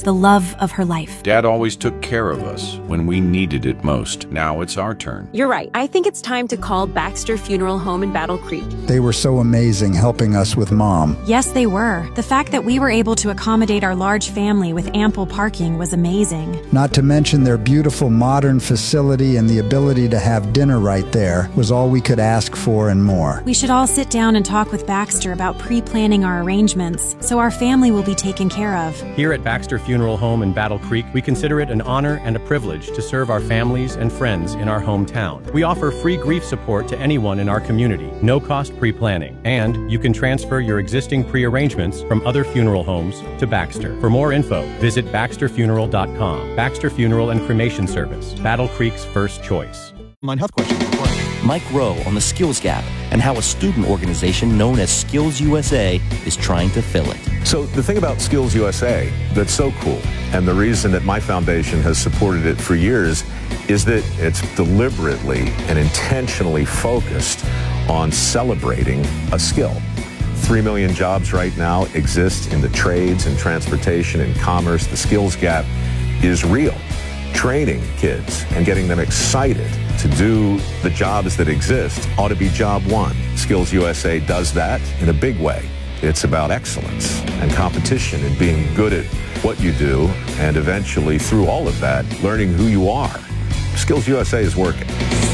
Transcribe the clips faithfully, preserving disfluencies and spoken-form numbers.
Skills, the love of her life. Dad always took care of us when we needed it most. Now it's our turn. You're right. I think it's time to call Baxter Funeral Home in Battle Creek. They were so amazing helping us with Mom. Yes, they were. The fact that we were able to accommodate our large family with ample parking was amazing. Not to mention their beautiful modern facility and the ability to have dinner right there was all we could ask for and more. We should all sit down and talk with Baxter about pre-planning our arrangements so our family will be taken care of. Here at Baxter Funeral Home in Battle Creek, we consider it an honor and a privilege to serve our families and friends in our hometown. We offer free grief support to anyone in our community, no cost pre-planning, and you can transfer your existing pre-arrangements from other funeral homes to Baxter. For more info, visit baxter funeral dot com. Baxter Funeral and Cremation Service, Battle Creek's first choice. Online health questions. Mike Rowe on the Skills Gap and how a student organization known as Skills U S A is trying to fill it. So the thing about Skills U S A that's so cool, and the reason that my foundation has supported it for years, is that it's deliberately and intentionally focused on celebrating a skill. Three million jobs right now exist in the trades and transportation and commerce. The skills gap is real. Training kids and getting them excited to do the jobs that exist ought to be job one. Skills U S A does that in a big way. It's about excellence and competition and being good at what you do, and eventually through all of that, learning who you are. Skills U S A is working.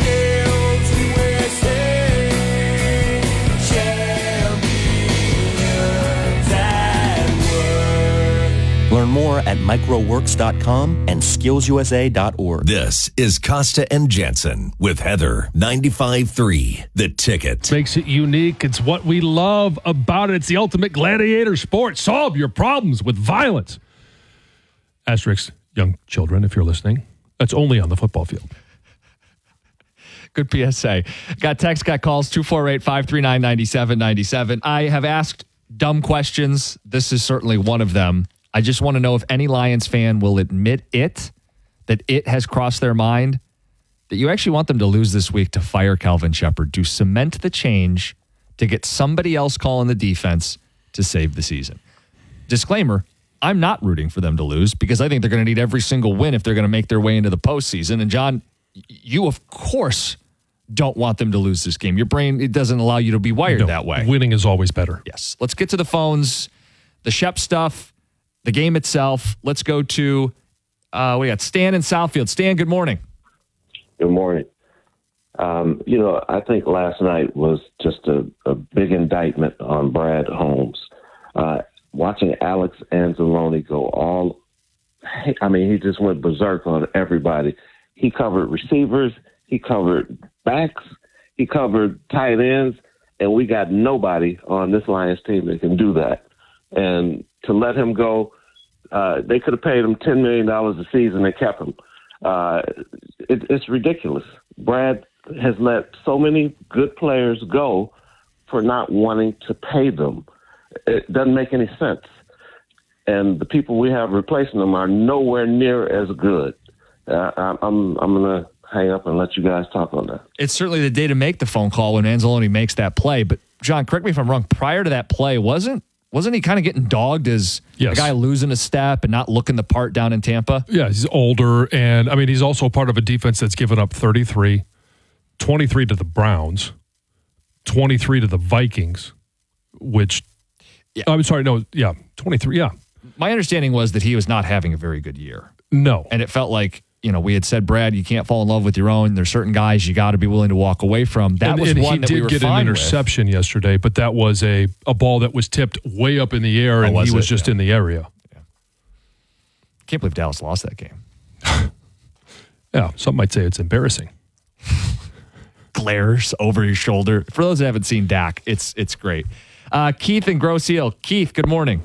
Learn more at microworks dot com and skills u s a dot org. This is Costa and Jensen with Heather ninety-five point three, The Ticket. Makes it unique. It's what we love about it. It's the ultimate gladiator sport. Solve your problems with violence. Asterisk, young children, if you're listening. That's only on the football field. Good P S A. Got text, got calls, two four eight, five three nine, nine seven nine seven. I have asked dumb questions. This is certainly one of them. I just want to know if any Lions fan will admit it, that it has crossed their mind, that you actually want them to lose this week to fire Calvin Shepard, to cement the change, to get somebody else calling the defense to save the season. Disclaimer, I'm not rooting for them to lose because I think they're going to need every single win if they're going to make their way into the postseason. And John, you of course don't want them to lose this game. Your brain, it doesn't allow you to be wired no, that way. Winning is always better. Yes. Let's get to the phones, the Shep stuff, the game itself. Let's go to, uh, we got Stan in Southfield. Stan, good morning. Good morning. Um, you know, I think last night was just a, a big indictment on Brad Holmes. Uh, watching Alex Anzalone go all, I mean, he just went berserk on everybody. He covered receivers, he covered backs, he covered tight ends, and we got nobody on this Lions team that can do that. And to let him go, uh, they could have paid him ten million dollars a season and kept him. Uh, it, it's ridiculous. Brad has let so many good players go for not wanting to pay them. It doesn't make any sense. And the people we have replacing them are nowhere near as good. Uh, I'm I'm going to hang up and let you guys talk on that. It's certainly the day to make the phone call when Anzalone makes that play. But, John, correct me if I'm wrong, prior to that play, wasn't Wasn't he kind of getting dogged as yes. a guy losing a step and not looking the part down in Tampa? Yeah, he's older, and, I mean, he's also part of a defense that's given up thirty-three, twenty-three to the Browns, twenty-three to the Vikings, which, yeah. I'm sorry, no, yeah, twenty-three, yeah. My understanding was that he was not having a very good year. No. And it felt like, you know, we had said, Brad, you can't fall in love with your own. There's certain guys you got to be willing to walk away from. That and, was and one that we were fine with. he did get an interception with. yesterday, but that was a, a ball that was tipped way up in the air, and oh, was he was it? just yeah. in the area. Yeah. Can't believe Dallas lost that game. Yeah, some might say it's embarrassing. Glares over your shoulder. For those that haven't seen Dak, it's it's great. Uh, Keith in Grosse Ile. Keith, good morning.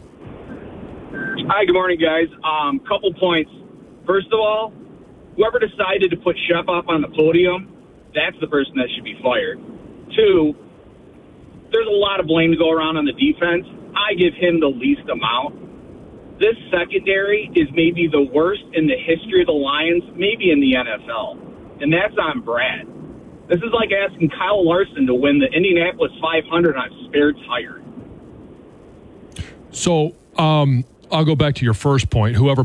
Hi, good morning, guys. Um, couple points. First of all, whoever decided to put Shep up on the podium, that's the person that should be fired. Two, there's a lot of blame to go around on the defense. I give him the least amount. This secondary is maybe the worst in the history of the Lions, maybe in the N F L. And that's on Brad. This is like asking Kyle Larson to win the Indianapolis five hundred on spare tire. So um, I'll go back to your first point. Whoever